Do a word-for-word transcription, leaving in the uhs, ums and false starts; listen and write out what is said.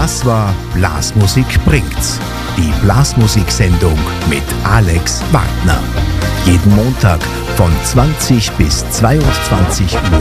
Das war Blasmusik bringt's. Die Blasmusiksendung mit Alex Wagner. Jeden Montag von zwanzig bis zweiundzwanzig Uhr